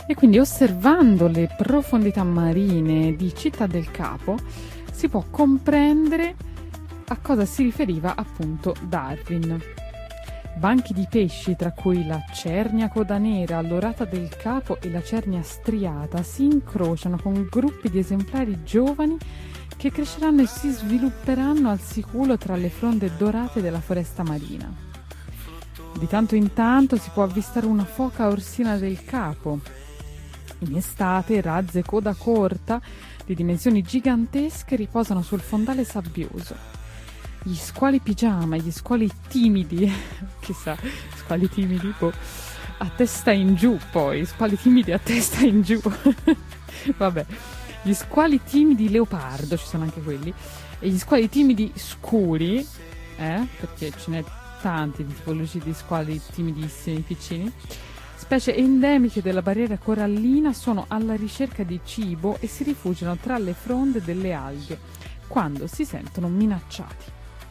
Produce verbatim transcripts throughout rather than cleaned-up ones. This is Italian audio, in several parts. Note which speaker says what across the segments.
Speaker 1: E quindi osservando le profondità marine di Città del Capo si può comprendere a cosa si riferiva appunto Darwin. Banchi di pesci, tra cui la cernia coda nera, l'orata del capo e la cernia striata, si incrociano con gruppi di esemplari giovani che cresceranno e si svilupperanno al sicuro tra le fronde dorate della foresta marina. Di tanto in tanto si può avvistare una foca orsina del capo. In estate razze coda corta di dimensioni gigantesche riposano sul fondale sabbioso. Gli squali pigiama, gli squali timidi, chissà, squali timidi, boh, a testa in giù poi, squali timidi a testa in giù, vabbè, gli squali timidi leopardo, ci sono anche quelli, e gli squali timidi scuri, eh, perché ce n'è tanti di tipologie di squali timidissimi, piccini, specie endemiche della barriera corallina, sono alla ricerca di cibo e si rifugiano tra le fronde delle alghe quando si sentono minacciati.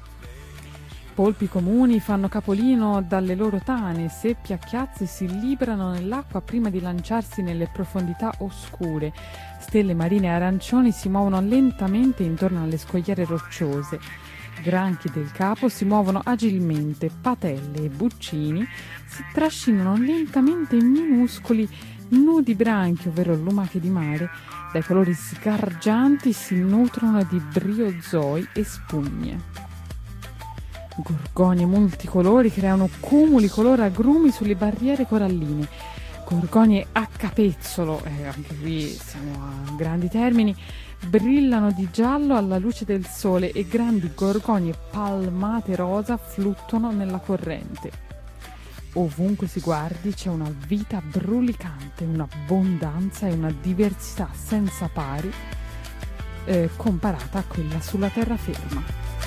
Speaker 1: Polpi comuni fanno capolino dalle loro tane, seppie a chiazze si librano nell'acqua prima di lanciarsi nelle profondità oscure. Stelle marine arancioni si muovono lentamente intorno alle scogliere rocciose. Granchi del capo si muovono agilmente, patelle e buccini si trascinano lentamente in minuscoli nudi branchi, ovvero lumache di mare, dai colori sgargianti si nutrono di briozoi e spugne. Gorgonie multicolori creano cumuli color agrumi sulle barriere coralline. Gorgonie a capezzolo, eh, anche qui siamo a grandi termini, brillano di giallo alla luce del sole e grandi gorgonie palmate rosa fluttuano nella corrente. Ovunque si guardi c'è una vita brulicante, un'abbondanza e una diversità senza pari eh, comparata a quella sulla terraferma.